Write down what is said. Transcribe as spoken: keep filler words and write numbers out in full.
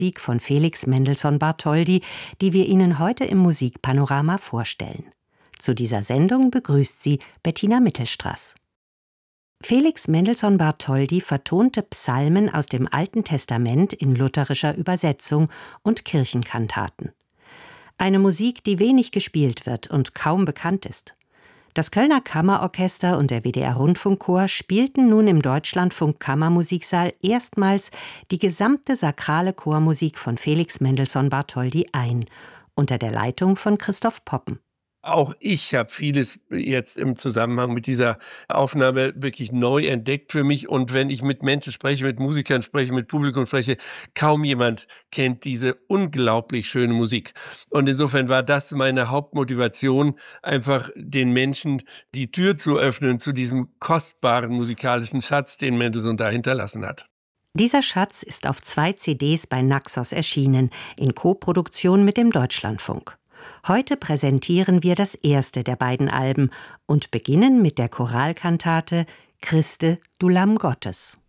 Musik von Felix Mendelssohn Bartholdy, die wir Ihnen heute im Musikpanorama vorstellen. Zu dieser Sendung begrüßt Sie Bettina Mittelstraß. Felix Mendelssohn Bartholdy vertonte Psalmen aus dem Alten Testament in lutherischer Übersetzung und Kirchenkantaten. Eine Musik, die wenig gespielt wird und kaum bekannt ist. Das Kölner Kammerorchester und der W D R-Rundfunkchor spielten nun im Deutschlandfunk Kammermusiksaal erstmals die gesamte sakrale Chormusik von Felix Mendelssohn Bartholdy ein, unter der Leitung von Christoph Poppen. Auch ich habe vieles jetzt im Zusammenhang mit dieser Aufnahme wirklich neu entdeckt für mich. Und wenn ich mit Menschen spreche, mit Musikern spreche, mit Publikum spreche, kaum jemand kennt diese unglaublich schöne Musik. Und insofern war das meine Hauptmotivation, einfach den Menschen die Tür zu öffnen zu diesem kostbaren musikalischen Schatz, den Mendelssohn da hinterlassen hat. Dieser Schatz ist auf zwei C Ds bei Naxos erschienen, in Koproduktion mit dem Deutschlandfunk. Heute präsentieren wir das erste der beiden Alben und beginnen mit der Choralkantate »Christe, du Lamm Gottes«.